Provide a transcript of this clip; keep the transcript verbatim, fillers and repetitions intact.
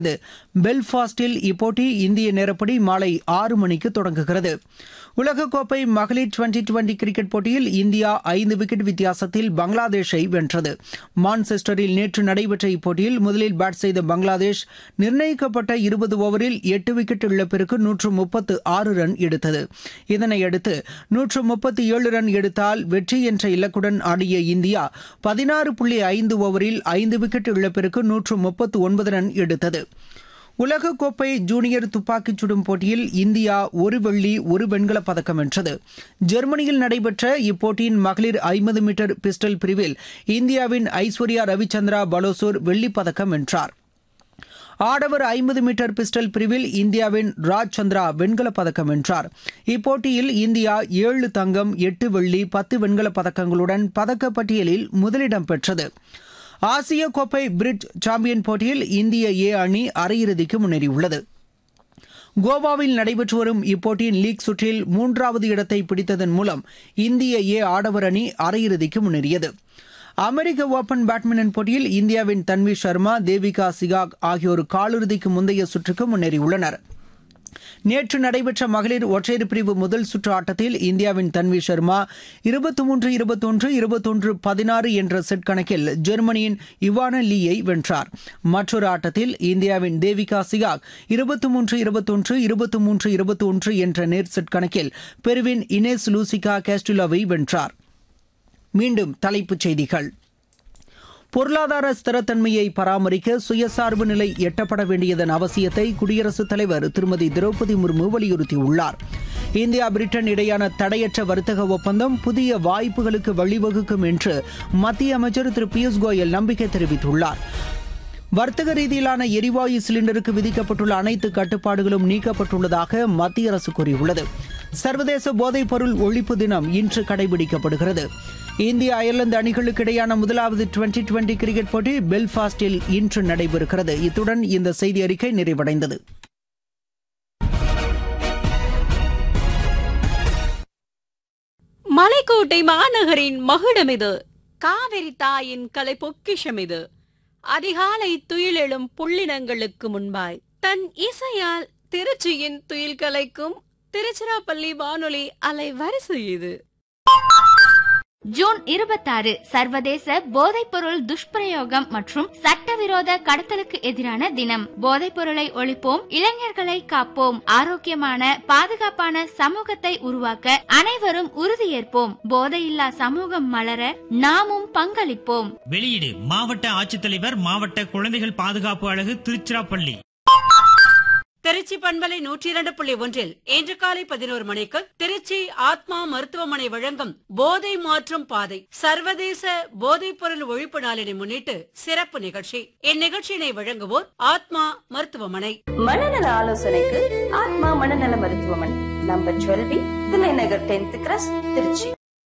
பெல்ஃபாஸ்டில் இப்போட்டி இந்திய நேரப்படி மாலை ஆறு மணிக்கு தொடங்குகிறது. உலகக்கோப்பை மகளிர் டுவெண்டி டுவெண்டி கிரிக்கெட் போட்டியில் இந்தியா ஐந்து விக்கெட் வித்தியாசத்தில் பங்களாதேஷை வென்றது. மான்செஸ்டரில் நேற்று நடைபெற்ற இப்போட்டியில் முதலில் பேட் செய்த பங்களாதேஷ் நிர்ணயிக்கப்பட்ட இருபது ஓவரில் எட்டு விக்கெட் இழப்பிற்கு நூற்று முப்பத்து ஆறு ரன் எடுத்தது. இதனையடுத்து நூற்று முப்பத்தி ஏழு ரன் எடுத்தால் வெற்றி என்ற இலக்குடன் ஆடிய இந்தியா பதினாறு புள்ளி ஐந்து ஓவரில் ஐந்து விக்கெட் இழப்பிற்கு நூற்று முப்பத்து ஒன்பது ரன் எடுத்தது. உலகக்கோப்பை ஜூனியர் துப்பாக்கிச் சுடும் போட்டியில் இந்தியா ஒரு வெள்ளி ஒரு வெண்கலப் பதக்கம் வென்றது. ஜெர்மனியில் நடைபெற்ற இப்போட்டியின் மகளிர் ஐம்பது மீட்டர் பிஸ்டல் பிரிவில் இந்தியாவின் ஐஸ்வர்யா ரவிச்சந்திரா பலோசூர் வெள்ளிப் பதக்கம் வென்றார். ஆடவர் ஐம்பது மீட்டர் பிஸ்டல் பிரிவில் இந்தியாவின் ராஜ் சந்திரா வெண்கலப் பதக்கம் வென்றார். இப்போட்டியில் இந்தியா ஏழு தங்கம் எட்டு வெள்ளி பத்து வெண்கலப் பதக்கங்களுடன் பதக்கப்பட்டியலில் முதலிடம் பெற்றது. ஆசிய கோப்பை பிரிட்ஜ் சாம்பியன் போட்டியில் இந்திய ஏ அணி அரையிறுதிக்கு முன்னேறியுள்ளது. கோவாவில் நடைபெற்று வரும் இப்போட்டியின் லீக் சுற்றில் மூன்றாவது இடத்தை பிடித்ததன் மூலம் இந்திய ஏ ஆடவர் அணி அரையிறுதிக்கு முன்னேறியது. அமெரிக்க ஓபன் பேட்மிண்டன் போட்டியில் இந்தியாவின் தன்வி சர்மா, தேவிகா சிகாக் ஆகியோர் காலிறுதிக்கு முந்தைய சுற்றுக்கு முன்னேறியுள்ளனர். நேற்று நடைபெற்ற மகளிர் ஒற்றையர் பிரிவு முதல் சுற்று ஆட்டத்தில் இந்தியாவின் தன்வி சர்மா இருபத்தி மூன்று இருபத்தொன்று இருபத்தொன்று பதினாறு என்ற செட் கணக்கில் ஜெர்மனியின் இவானா லீயை வென்றார். மற்றொரு ஆட்டத்தில் இந்தியாவின் தேவிகா சிகாக் இருபத்தி மூன்று இருபத்தொன்று இருபத்தி மூன்று இருபத்தி ஒன்று என்ற நேர் செட் கணக்கில் பெருவின் இனேஸ் லூசிகா கேஸ்டுலாவை வென்றார். மீண்டும் தலைப்புச் செய்திகள். பொருளாதார ஸ்திரத்தன்மையை பராமரிக்க சுயசார்பு நிலை எட்டப்பட வேண்டியதன் அவசியத்தை குடியரசுத் தலைவர் திருமதி திரௌபதி முர்மு வலியுறுத்தியுள்ளார். இந்தியா பிரிட்டன் இடையான தடையற்ற வர்த்தக ஒப்பந்தம் புதிய வாய்ப்புகளுக்கு வழிவகுக்கும் என்று மத்திய அமைச்சர் திரு பியூஷ் கோயல் நம்பிக்கை தெரிவித்துள்ளார். வர்த்தக ரீதியிலான எரிவாயு சிலிண்டருக்கு விதிக்கப்பட்டுள்ள அனைத்து கட்டுப்பாடுகளும் நீக்கப்பட்டுள்ளதாக மத்திய அரசு கூறியுள்ளது. சர்வதேச போதைப் பொருள் ஒழிப்பு தினம் இன்று கடைபிடிக்கப்படுகிறது. இந்திய அயர்லாந்து அணிகளுக்கு இடையான முதலாவது டுவெண்டி டுவெண்டி கிரிக்கெட் போட்டி பெல்ஃபாஸ்டில் இன்று நடைபெறுகிறது. இத்துடன் இந்த செய்தி அறிக்கை நிறைவடைந்தது. மலைக்கோட்டை மாநகரின் மகுடமிது, காவிரி தாயின் கலை பொக்கிஷமிது. அதிகாலை துயிலெழும் புள்ளினங்களுக்கு முன்பாய் தன் இசையால் திருச்சியின் துயில் கலைக்கும் திருச்சிராப்பள்ளி வானொலி அலை வரிசை இது. ஜூன் இருபத்தாறு சர்வதேச போதைப்பொருள் துஷ்பிரயோகம் மற்றும் சட்டவிரோத கடத்தலுக்கு எதிரான தினம். போதைப் பொருளை ஒழிப்போம், இளைஞர்களை காப்போம், ஆரோக்கியமான பாதுகாப்பான சமூகத்தை உருவாக்க அனைவரும் உறுதியேற்போம். போதையில்லா சமூகம் மலர நாமும் பங்களிப்போம். வெளியீடு மாவட்ட ஆட்சித்தலைவர், மாவட்ட குழந்தைகள் பாதுகாப்பு அலகு, திருச்சிராப்பள்ளி. திருச்சி பண்பலை நூற்றி இரண்டு புள்ளி ஒன்றில் இன்று காலை பதினோரு மணிக்கு திருச்சி ஆத்மா மருத்துவமனை வழங்கும் போதை மாற்றும் பாதை சர்வதேச போதைப் பொருள் ஒழிப்பு நாளினை முன்னிட்டு சிறப்பு நிகழ்ச்சி. இந்நிகழ்ச்சியினை வழங்குவோர் ஆத்மா மருத்துவமனை. மனநல ஆலோசனைக்கு ஆத்மா மனநல மருத்துவமனை, number twelve B, Thillai Nagar tenth cross, Trichy.